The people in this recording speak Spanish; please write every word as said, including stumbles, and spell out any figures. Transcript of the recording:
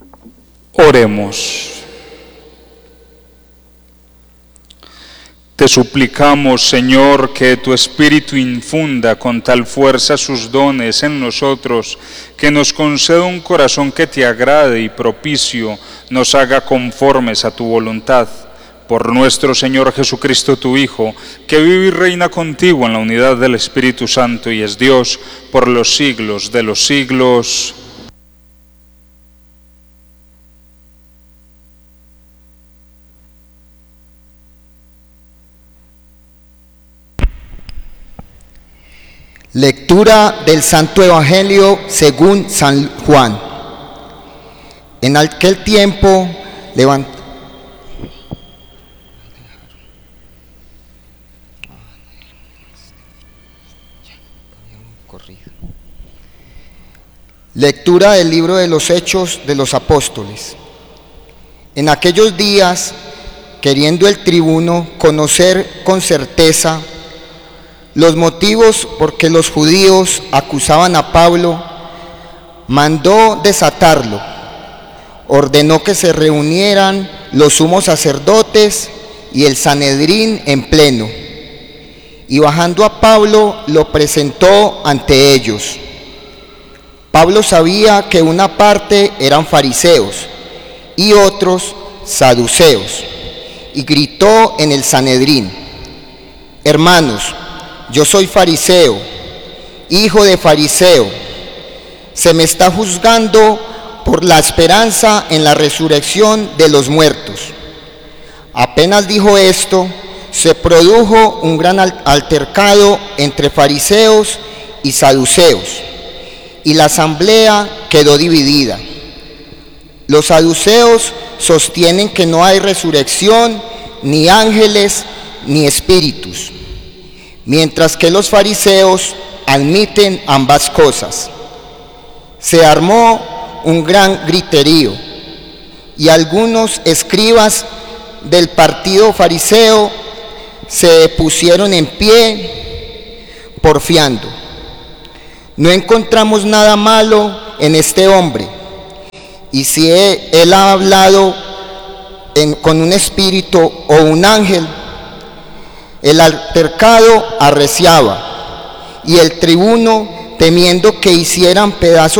Oremos. Te suplicamos, Señor, que tu Espíritu infunda con tal fuerza sus dones en nosotros, que nos conceda un corazón que te agrade y propicio nos haga conformes a tu voluntad. Por nuestro Señor Jesucristo, tu Hijo, que vive y reina contigo en la unidad del Espíritu Santo y es Dios por los siglos de los siglos. Lectura del Santo Evangelio según San Juan. En aquel tiempo levant... Lectura del libro de los Hechos de los Apóstoles. En aquellos días, queriendo el tribuno conocer con certeza los motivos por que los judíos acusaban a Pablo, mandó desatarlo. Ordenó que se reunieran los sumos sacerdotes y el Sanedrín en pleno. Y bajando a Pablo, lo presentó ante ellos. Pablo sabía que una parte eran fariseos y otros saduceos, y gritó en el Sanedrín: hermanos, yo soy fariseo, hijo de fariseo. Se me está juzgando por la esperanza en la resurrección de los muertos. Apenas dijo esto, se produjo un gran altercado entre fariseos y saduceos, y la asamblea quedó dividida. Los saduceos sostienen que no hay resurrección, ni ángeles, ni espíritus, mientras que los fariseos admiten ambas cosas. Se armó un gran griterío, y algunos escribas del partido fariseo se pusieron en pie, porfiando: no encontramos nada malo en este hombre, y si él, él ha hablado en, con un espíritu o un ángel. El altercado arreciaba, y el tribuno, temiendo que hicieran pedazos